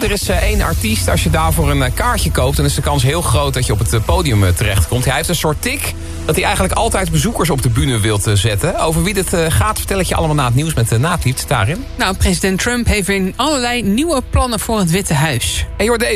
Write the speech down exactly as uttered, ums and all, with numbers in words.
Er is uh, één artiest, als je daarvoor een uh, kaartje koopt... dan is de kans heel groot dat je op het uh, podium uh, terechtkomt. Hij heeft een soort tik dat hij eigenlijk altijd bezoekers op de bühne wilt uh, zetten. Over wie dit uh, gaat, vertel ik je allemaal na het nieuws met uh, Naat Liefst daarin. Nou, president Trump heeft weer allerlei nieuwe plannen voor het Witte Huis. En je hoort deze.